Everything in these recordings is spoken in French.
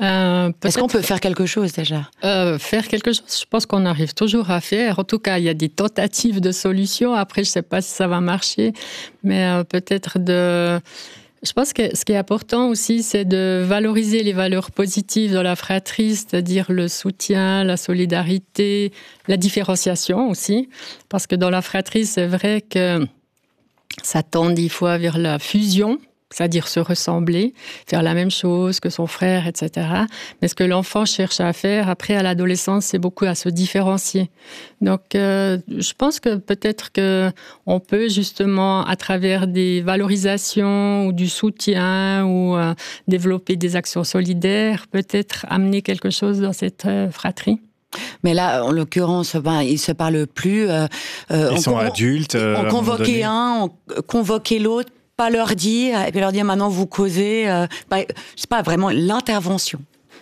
Est-ce qu'on peut faire quelque chose déjà ? Faire quelque chose, je pense qu'on arrive toujours à faire. En tout cas, il y a des tentatives de solutions. Après, je ne sais pas si ça va marcher, mais peut-être Je pense que ce qui est important aussi, c'est de valoriser les valeurs positives dans la fratrie, c'est-à-dire le soutien, la solidarité, la différenciation aussi. Parce que dans la fratrie, c'est vrai que ça tend des fois vers la fusion, c'est-à-dire se ressembler, faire la même chose que son frère, etc. Mais ce que l'enfant cherche à faire après à l'adolescence, c'est beaucoup à se différencier. Donc, je pense que peut-être qu'on peut justement, à travers des valorisations ou du soutien ou développer des actions solidaires, peut-être amener quelque chose dans cette fratrie. Mais là, en l'occurrence, ils se parlent plus. Ils sont adultes. On convoquait un, on convoquait l'autre, pas leur dire, et puis leur dire maintenant vous causez. C'est pas vraiment l'intervention.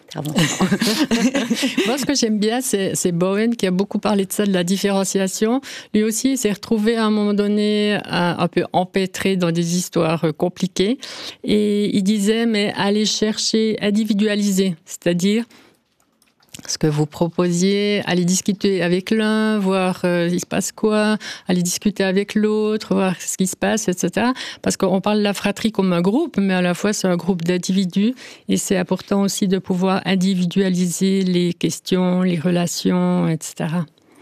Moi, ce que j'aime bien, c'est Bowen qui a beaucoup parlé de ça, de la différenciation. Lui aussi, il s'est retrouvé à un moment donné un peu empêtré dans des histoires compliquées. Et il disait, mais allez chercher, individualiser, c'est-à-dire ce que vous proposiez, aller discuter avec l'un, voir il se passe quoi, aller discuter avec l'autre, voir ce qui se passe, etc. Parce qu'on parle de la fratrie comme un groupe, mais à la fois c'est un groupe d'individus et c'est important aussi de pouvoir individualiser les questions, les relations, etc.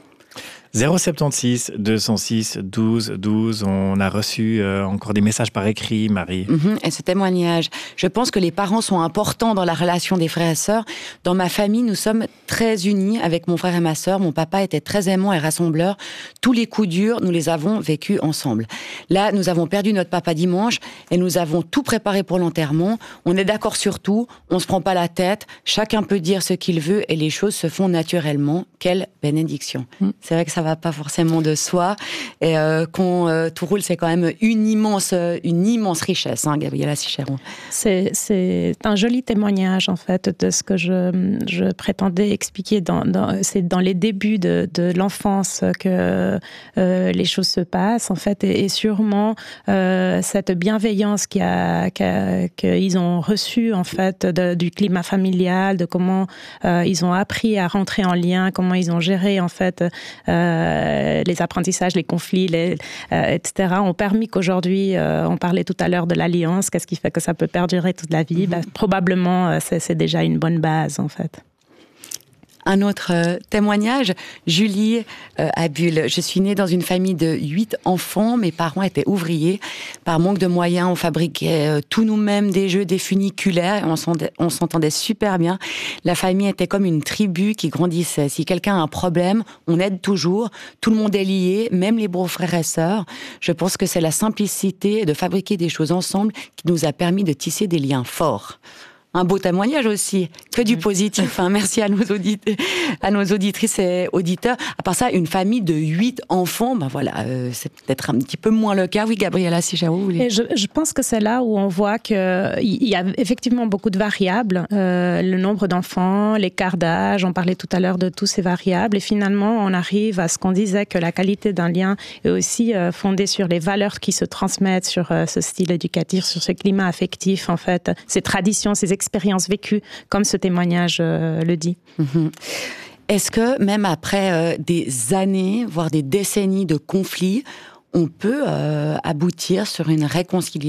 076 206 12 12. On a reçu encore des messages par écrit, Marie. Et ce témoignage. Je pense que les parents sont importants dans la relation des frères et sœurs. Dans ma famille, nous sommes très unis avec mon frère et ma sœur. Mon papa était très aimant et rassembleur. Tous les coups durs, nous les avons vécus ensemble. Là, nous avons perdu notre papa dimanche et nous avons tout préparé pour l'enterrement. On est d'accord sur tout. On se prend pas la tête. Chacun peut dire ce qu'il veut et les choses se font naturellement. Quelle bénédiction. C'est vrai que ça va pas forcément de soi. Et quand tout roule, c'est quand même une immense richesse, hein, Gabriela Sicheron. C'est un joli témoignage, en fait, de ce que je prétendais expliquer. C'est dans les débuts de l'enfance que les choses se passent, en fait, et sûrement cette bienveillance qu'ils ont reçue, en fait, du climat familial, de comment ils ont appris à rentrer en lien, comment ils ont géré, en fait, les apprentissages, les conflits, etc., ont permis qu'aujourd'hui, on parlait tout à l'heure de l'alliance, qu'est-ce qui fait que ça peut perdurer toute la vie ? Probablement, c'est déjà une bonne base, en fait. Un autre témoignage, Julie à Bulle. Je suis née dans une famille de 8 enfants. Mes parents étaient ouvriers. Par manque de moyens, on fabriquait tout nous-mêmes, des jeux, des funiculaires. On s'entendait super bien. La famille était comme une tribu qui grandissait. Si quelqu'un a un problème, on aide toujours. Tout le monde est lié, même les beaux-frères et sœurs. Je pense que c'est la simplicité de fabriquer des choses ensemble qui nous a permis de tisser des liens forts. Un beau témoignage aussi, que du positif. Hein. Merci à nos auditrices et auditeurs. À part ça, une famille de 8 enfants, voilà, c'est peut-être un petit peu moins le cas. Oui, Gabriela Sicheron. Je pense que c'est là où on voit qu'il y a effectivement beaucoup de variables. Le nombre d'enfants, l'écart d'âge, on parlait tout à l'heure de tous ces variables. Et finalement, on arrive à ce qu'on disait, que la qualité d'un lien est aussi fondée sur les valeurs qui se transmettent, sur ce style éducatif, sur ce climat affectif, en fait, ces traditions, ces expériences vécues, comme ce témoignage le dit. Est-ce que même après des années, voire des décennies de conflits, on peut aboutir sur une réconciliation ?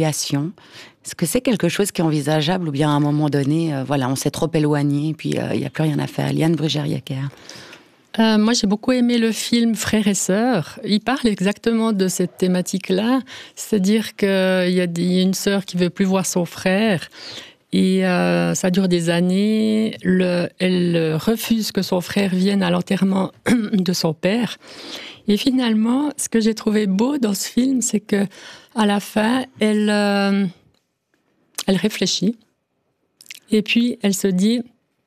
Est-ce que c'est quelque chose qui est envisageable ou bien à un moment donné, on s'est trop éloigné et puis il n'y a plus rien à faire ? Liane Brugère-Yaquer. Moi, j'ai beaucoup aimé le film Frères et Sœurs. Il parle exactement de cette thématique-là, c'est-à-dire qu'il y a une sœur qui veut plus voir son frère. Et ça dure des années. Elle refuse que son frère vienne à l'enterrement de son père. Et finalement, ce que j'ai trouvé beau dans ce film, c'est que à la fin, elle réfléchit. Et puis, elle se dit,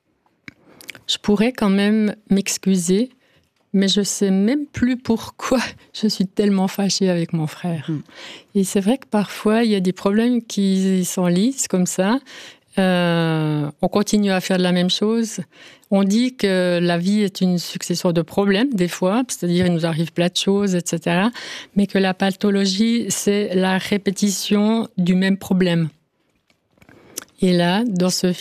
je pourrais quand même m'excuser, mais je sais même plus pourquoi je suis tellement fâchée avec mon frère. Et c'est vrai que parfois, il y a des problèmes qui s'enlisent comme ça. On continue à faire de la même chose. On dit que la vie est une succession de problèmes, des fois, c'est-à-dire il nous arrive plein de choses, etc. Mais que la pathologie, c'est la répétition du même problème. Et là, dans ce